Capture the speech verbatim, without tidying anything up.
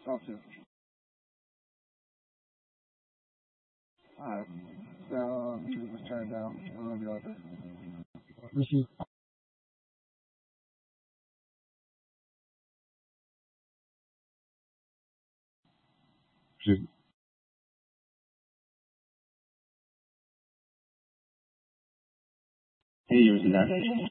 talk to. Alright. So, you just turn it down. I'll be right there. Receive. Receive. Hey, yours is that.